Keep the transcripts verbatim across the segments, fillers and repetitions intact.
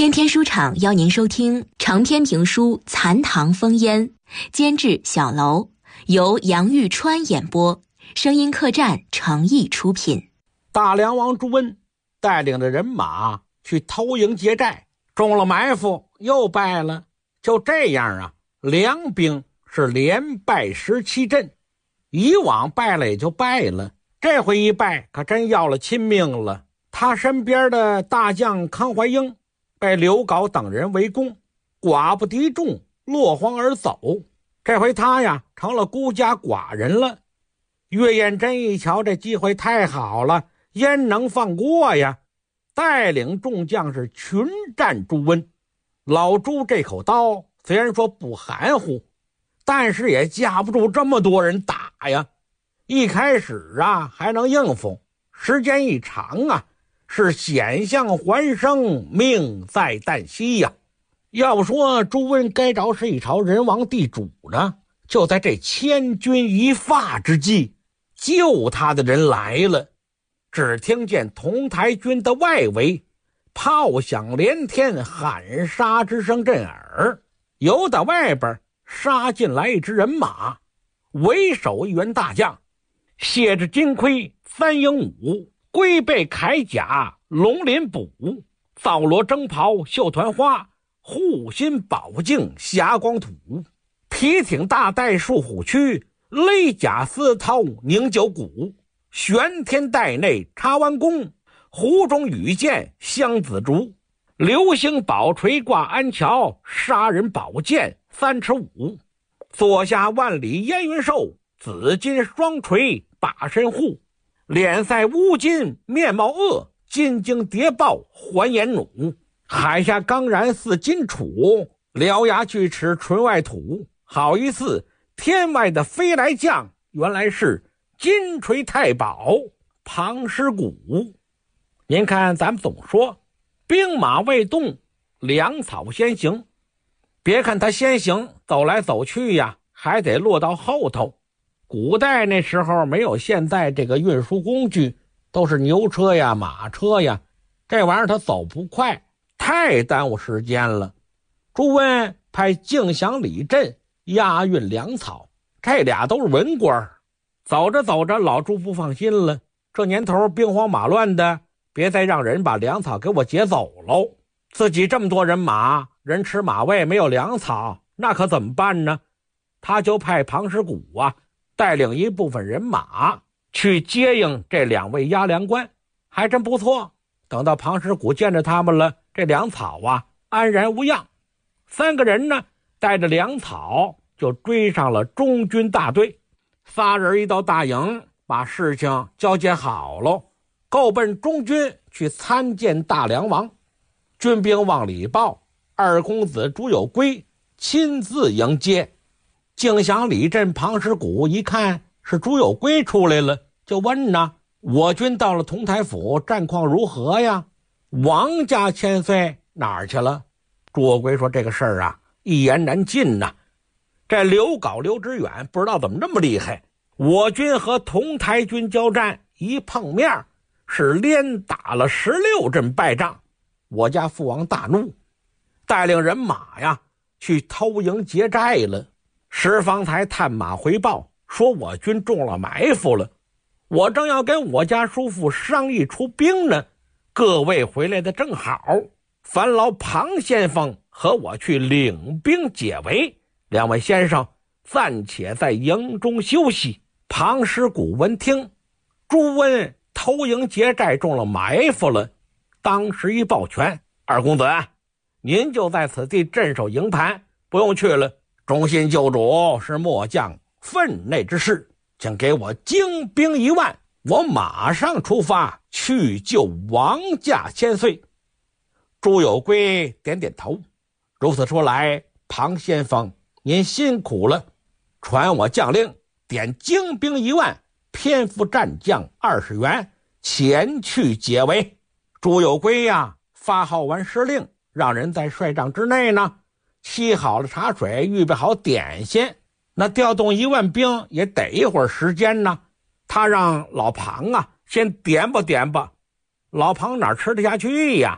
天天书场邀您收听长篇评书《残唐烽烟》，监制小楼，由杨玉川演播，声音客栈诚意出品。 大梁王朱温带领着人马去偷营劫寨，中了埋伏，又败了。就这样啊，梁兵是连败十七阵。以往败了也就败了，这回一败可真要了亲命了。他身边的大将康怀英被刘皋等人围攻，寡不敌众，落荒而走。这回他呀成了孤家寡人了。岳彦真一瞧这机会太好了，焉能放过呀？带领众将士群战朱温。老朱这口刀虽然说不含糊，但是也架不住这么多人打呀。一开始啊还能应付，时间一长啊是险象环生，命在旦夕呀。要不说朱温该着是一朝人王地主呢，就在这千钧一发之际，救他的人来了。只听见同台军的外围炮响连天，喊杀之声震耳。由打外边杀进来一支人马，为首一员大将，卸着金盔三英武，龟背铠甲龙鳞补，皂罗征袍绣团花，护心宝镜霞光土，皮挺大带束虎躯，勒甲丝绦凝九股，玄天带内插弯弓，湖中羽箭香紫竹，流星宝锤挂安桥，杀人宝剑三尺五，坐下万里烟云兽，紫金双锤把身护，脸赛乌金面貌恶，金睛谍豹环颜弩，海下刚然似金杵，獠牙锯齿唇外吐，好一似天外的飞来将，原来是金锤太保庞师古。您看咱们总说兵马未动，粮草先行，别看他先行走来走去呀，还得落到后头。古代那时候没有现在这个运输工具，都是牛车呀马车呀，这玩意儿它走不快，太耽误时间了。朱温派敬祥李振押运粮草，这俩都是文官。走着走着老朱不放心了，这年头兵荒马乱的，别再让人把粮草给我劫走喽。自己这么多人马，人吃马喂，没有粮草，那可怎么办呢？他就派庞师古啊带领一部分人马去接应这两位押粮官，还真不错。等到庞师古见着他们了，这粮草啊安然无恙。三个人呢带着粮草就追上了中军大队。仨人一到大营，把事情交接好了，够奔中军去参见大梁王。军兵往里报，二公子朱有圭亲自迎接。敬祥李振庞师古一看是朱有圭出来了，就问呢，我军到了同台府，战况如何呀？王家千岁哪儿去了？朱有圭说，这个事儿啊一言难尽呐、啊。这刘皋刘知远不知道怎么这么厉害，我军和同台军交战，一碰面是连打了十六阵败仗。我家父王大怒，带领人马呀去偷营劫寨了。石方才探马回报说，我军中了埋伏了。我正要跟我家叔父商议出兵呢，各位回来的正好，烦劳庞先锋和我去领兵解围。两位先生暂且在营中休息。庞师古闻听朱温偷营劫寨中了埋伏了，当时一抱拳，二公子您就在此地镇守营盘，不用去了。忠心救主是末将分内之事，请给我精兵一万，我马上出发去救王家千岁。朱有圭点点头，如此说来，庞先锋您辛苦了，传我将令，点精兵一万，偏副战将二十员，前去解围。朱有圭呀发号完施令，让人在帅帐之内呢沏好了茶水，预备好点心。那调动一万兵也得一会儿时间呢，他让老庞啊先点吧点吧。老庞哪吃得下去呀？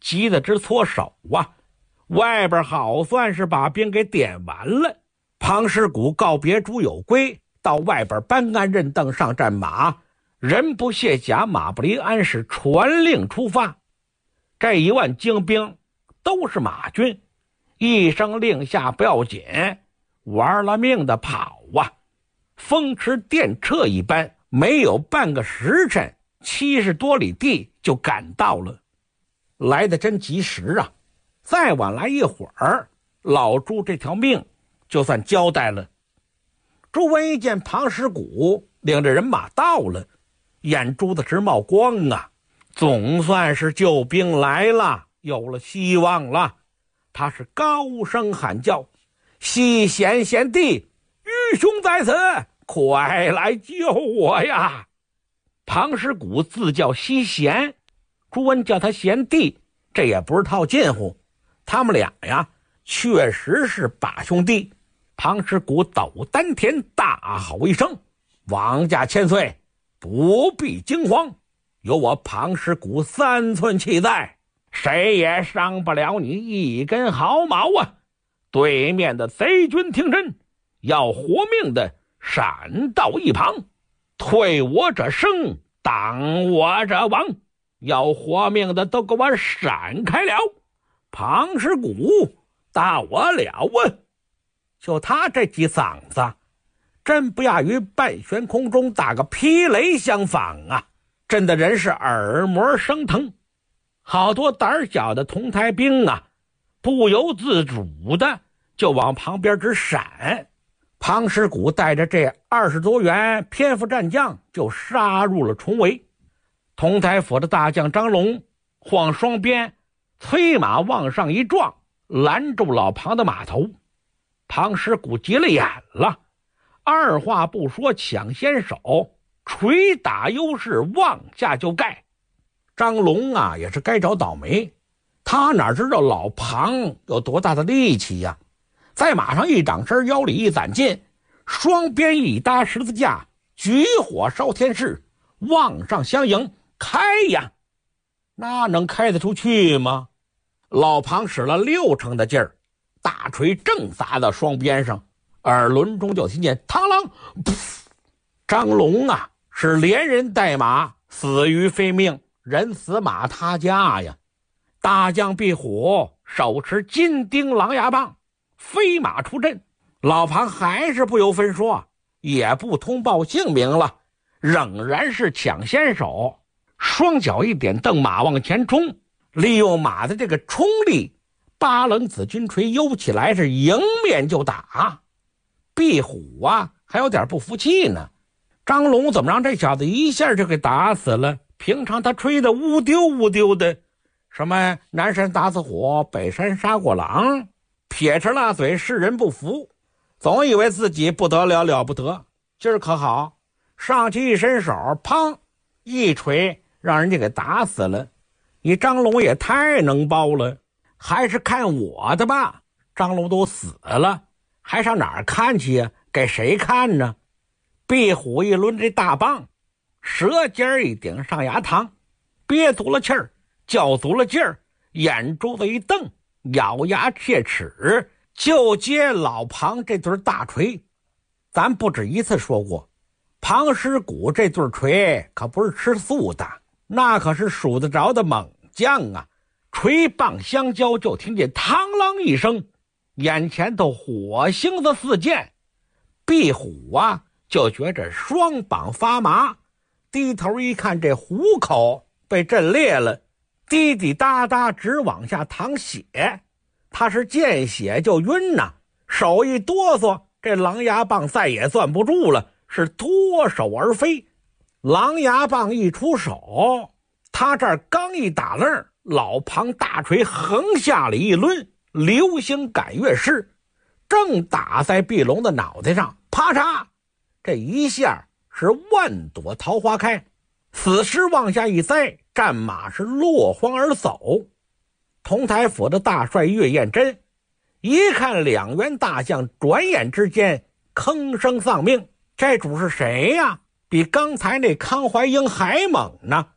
急得直搓手啊！外边好算是把兵给点完了。庞师古告别朱有圭，到外边搬鞍认凳上战马，人不卸甲，马不离鞍，是传令出发。这一万精兵都是马军，一声令下不要紧，玩了命的跑啊！风驰电掣一般，没有半个时辰，七十多里地就赶到了，来得真及时啊！再晚来一会儿，老朱这条命就算交代了。朱温一见庞师古领着人马到了，眼珠子直冒光啊！总算是救兵来了，有了希望了。他是高声喊叫：“西贤贤弟，愚兄在此，快来救我呀！”庞师古自叫西贤，朱温叫他贤弟，这也不是套近乎，他们俩呀确实是把兄弟。庞师古抖丹田，大吼一声：“王家千岁，不必惊慌，有我庞师古三寸气在，谁也伤不了你一根毫毛啊！对面的贼军听真，要活命的闪到一旁，退我者生，挡我者亡，要活命的都给我闪开了！庞师古大我了啊！”就他这几嗓子，真不亚于半悬空中打个霹雷相仿啊！震得人是耳膜生疼。好多胆小的同台兵啊，不由自主的就往旁边直闪。庞师古带着这二十多员偏副战将就杀入了重围。同台府的大将张龙晃双鞭，催马往上一撞，拦住老庞的马头。庞师古急了眼了，二话不说抢先手，捶打优势往下就盖。张龙啊也是该找倒霉，他哪知道老庞有多大的力气呀，在马上一掌身，腰里一攒劲，双鞭一搭十字架，举火烧天势，往上相迎，开呀！那能开得出去吗？老庞使了六成的劲儿，大锤正砸到双鞭上，耳轮中就听见螳啷，张龙啊是连人带马死于非命，人死马他家呀！大将壁虎手持金钉狼牙棒，飞马出阵。老庞还是不由分说，也不通报姓名了，仍然是抢先手，双脚一点蹬，马往前冲，利用马的这个冲力，八棱子军锤悠起来，是迎面就打。壁虎啊还有点不服气呢，张龙怎么让这小子一下就给打死了？平常他吹的乌丢乌丢的，什么南山打死虎，北山杀过狼，撇着辣嘴，世人不服，总以为自己不得了了不得。今儿可好，上去一伸手，砰一锤让人家给打死了。你张龙也太能包了，还是看我的吧。张龙都死了，还上哪儿看去呀？给谁看呢？壁虎一抡这大棒，舌尖一顶上牙膛，憋足了气儿，较足了劲儿，眼珠子一瞪，咬牙切齿，就接老庞这对大锤。咱不止一次说过，庞师古这对锤可不是吃素的，那可是数得着的猛将啊！锤棒相交，就听见嘡啷一声，眼前头火星子四溅。壁虎啊就觉着双膀发麻，低头一看，这虎口被震裂了，滴滴答答直往下淌血。他是见血就晕呐，手一哆嗦，这狼牙棒再也攥不住了，是脱手而飞。狼牙棒一出手，他这儿刚一打愣，老庞大锤横下了一抡，流星赶月式，正打在壁龙的脑袋上，啪嚓，这一下是万朵桃花开，死尸往下一栽，战马是落荒而走。同台府的大帅岳彦真一看两员大将转眼之间铿声丧命，这主是谁呀？比刚才那康怀英还猛呢！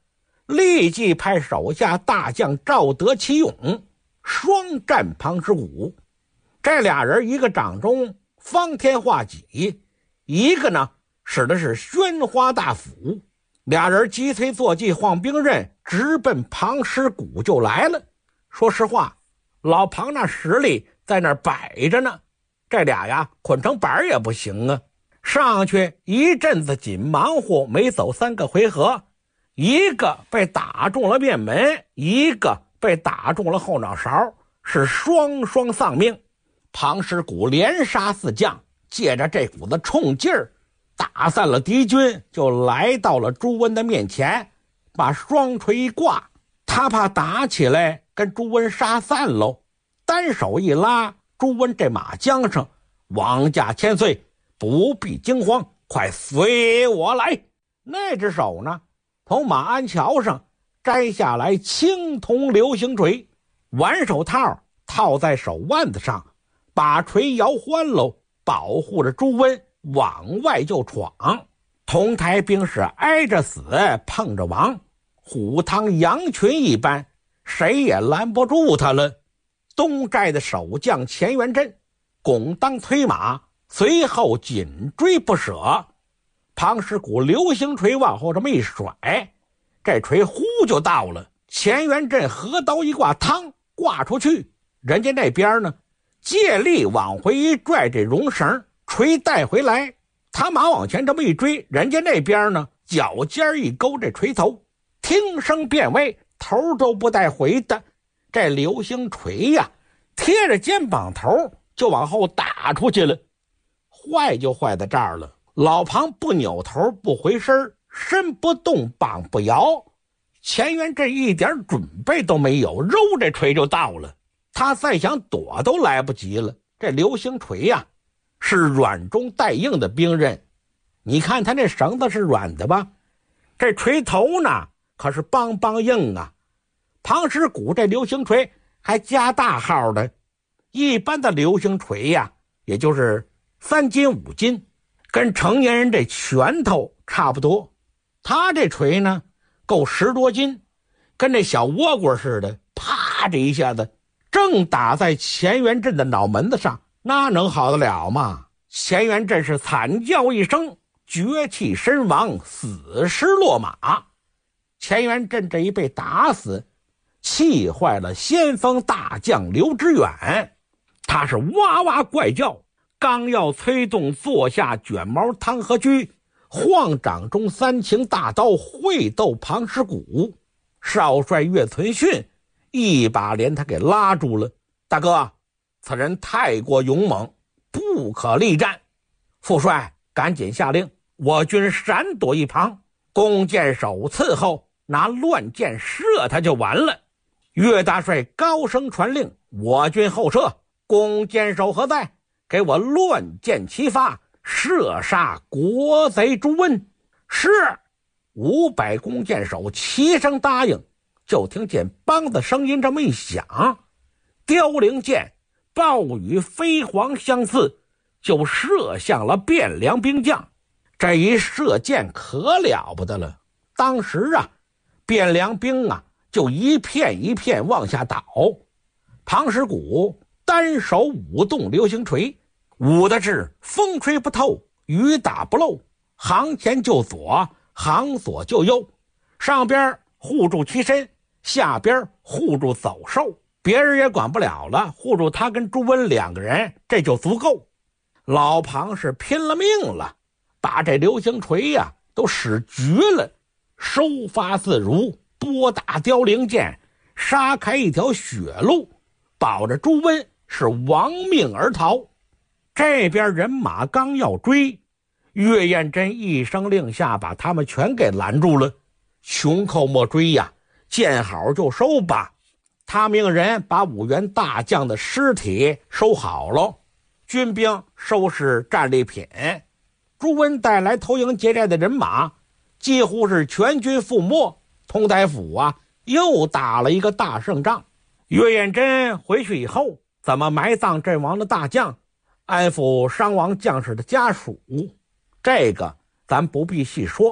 立即派手下大将赵德、齐勇双战庞师古。这俩人一个掌中方天画戟，一个呢使的是宣花大斧。俩人急催坐骑晃兵刃，直奔庞师古就来了。说实话，老庞那实力在那儿摆着呢，这俩呀捆成板也不行啊。上去一阵子紧忙活，没走三个回合，一个被打中了面门，一个被打中了后脑勺，是双双丧命。庞师古连杀四将，借着这股子冲劲儿打散了敌军，就来到了朱温的面前，把双锤一挂，他怕打起来跟朱温杀散喽，单手一拉，朱温这马缰上，王驾千岁，不必惊慌，快随我来。那只手呢，从马鞍桥上摘下来青铜流星锤，挽手套套在手腕子上，把锤摇欢喽，保护着朱温往外就闯。同台兵士挨着死碰着亡，虎汤羊群一般，谁也拦不住他了。东寨的守将钱元振拱当催马，随后紧追不舍。庞师古流星锤往后这么一甩，这锤呼就到了。钱元振合刀一挂，汤挂出去，人家那边呢借力往回一拽，这绒绳锤带回来，他马往前这么一追，人家那边呢脚尖一勾，这锤头听声变位，头都不带回的。这流星锤呀贴着肩膀头就往后打出去了。坏就坏在这儿了，老庞不扭头不回身，身不动膀不摇，钱元振一点准备都没有，揉这锤就到了。他再想躲都来不及了。这流星锤呀是软中带硬的兵刃，你看他那绳子是软的吧，这锤头呢可是梆梆硬啊。庞师古这流星锤还加大号的，一般的流星锤呀也就是三斤五斤，跟成年人这拳头差不多。他这锤呢够十多斤，跟这小倭瓜似的，啪这一下子正打在钱元振的脑门子上，那能好得了吗？钱元振是惨叫一声，绝气身亡，死尸落马。钱元振这一被打死，气坏了先锋大将刘知远，他是哇哇怪叫，刚要催动坐下卷毛汤和驹，晃掌中三擎大刀会斗庞师古。少帅岳存训一把连他给拉住了，大哥，此人太过勇猛，不可力战。副帅赶紧下令，我军闪躲一旁，弓箭手伺候，拿乱箭射他就完了。岳大帅高声传令，我军后撤，弓箭手何在？给我乱箭齐发，射杀国贼朱温。是。五百弓箭手齐声答应。就听见梆的声音这么一响，凋零箭暴雨飞黄相似，就射向了汴梁兵将。这一射箭可了不得了，当时啊汴梁兵啊就一片一片往下倒。庞师古单手舞动流星锤，舞的是风吹不透，雨打不漏，行前就左，行左就右，上边护住其身，下边护住走兽，别人也管不了了，护住他跟朱温两个人这就足够。老庞是拼了命了，把这流星锤呀都使绝了，收发自如，拨打凋零箭，杀开一条血路，保着朱温是亡命而逃。这边人马刚要追，岳彦真一声令下，把他们全给拦住了。穷寇莫追呀，见好就收吧。他命人把五员大将的尸体收好了，军兵收拾战利品。朱温带来投营劫寨的人马几乎是全军覆没，通台府啊又打了一个大胜仗。岳彦真回去以后，怎么埋葬阵亡的大将，安抚伤亡将士的家属，这个咱不必细说。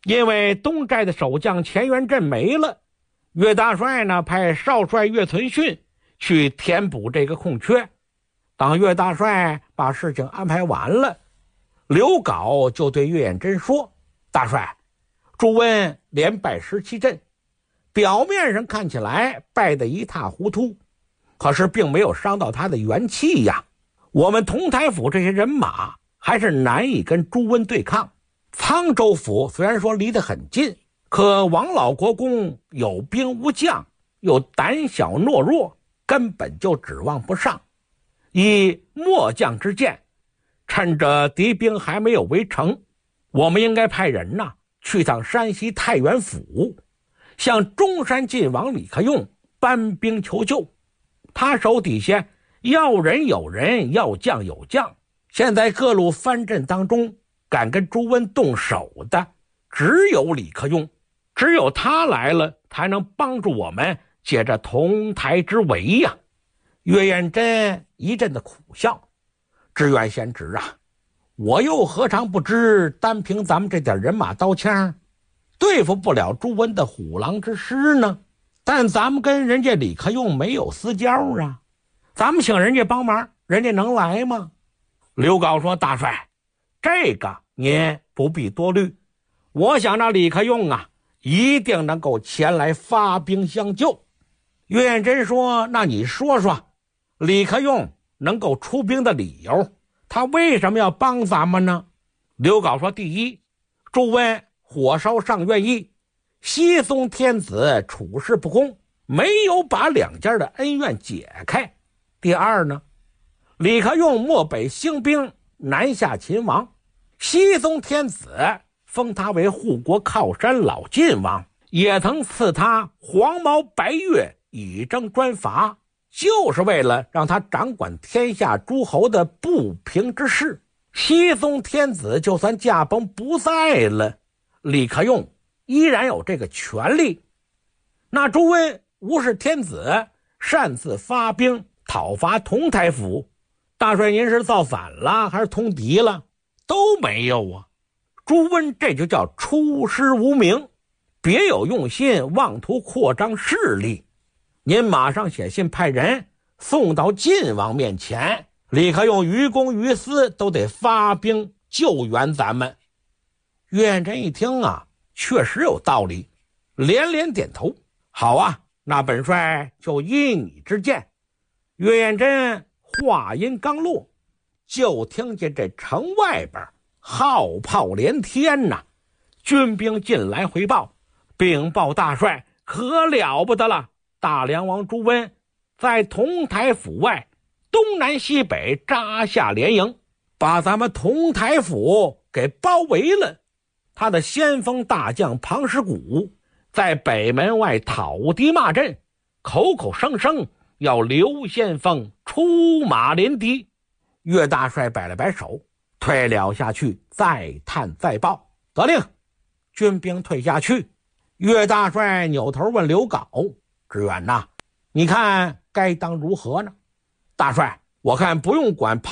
因为东寨的守将钱元振没了，岳大帅呢派少帅岳存训去填补这个空缺。当岳大帅把事情安排完了，刘皋就对岳彦真说：大帅，朱温连败十七阵，表面上看起来败得一塌糊涂，可是并没有伤到他的元气呀。我们同台府这些人马还是难以跟朱温对抗。沧州府虽然说离得很近，可王老国公有兵无将，又胆小懦弱，根本就指望不上。以末将之见，趁着敌兵还没有围城，我们应该派人呐去趟山西太原府，向中山晋王李克用搬兵求救。他手底下要人有人，要将有将，现在各路藩镇当中敢跟朱温动手的只有李克用，只有他来了才能帮助我们解这同台之围呀。岳彦真一阵的苦笑：知远贤侄啊，我又何尝不知单凭咱们这点人马刀枪对付不了朱温的虎狼之师呢？但咱们跟人家李克用没有私交啊，咱们请人家帮忙，人家能来吗？刘皋说：大帅，这个您不必多虑，我想让李克用啊一定能够前来发兵相救。岳彦真说：那你说说李克用能够出兵的理由，他为什么要帮咱们呢？刘皋说：第一，朱温火烧上苑邑，熹宗天子处事不公，没有把两家的恩怨解开。第二呢，李克用漠北兴兵南下秦王，熹宗天子封他为护国靠山老晋王，也曾赐他黄毛白月以征专伐，就是为了让他掌管天下诸侯的不平之事。熹宗天子就算驾崩不在了，李克用依然有这个权利。那朱温无视天子，擅自发兵讨伐同台府，大帅您是造反了还是通敌了？都没有啊。朱温这就叫出师无名，别有用心，妄图扩张势力。您马上写信派人送到晋王面前，李克用于公于私都得发兵救援咱们。岳彦真一听啊，确实有道理，连连点头。好啊，那本帅就依你之见。岳彦真话音刚落，就听见这城外边号炮连天呐、啊，军兵进来回报，禀报大帅，可了不得了，大梁王朱温在同台府外东南西北扎下连营，把咱们同台府给包围了。他的先锋大将庞师古在北门外讨敌骂阵，口口声声要刘先锋出马临敌。岳大帅摆了摆手，退了下去，再探再报。得令，军兵退下去。岳大帅扭头问刘皋：知远呐，你看该当如何呢？大帅，我看不用管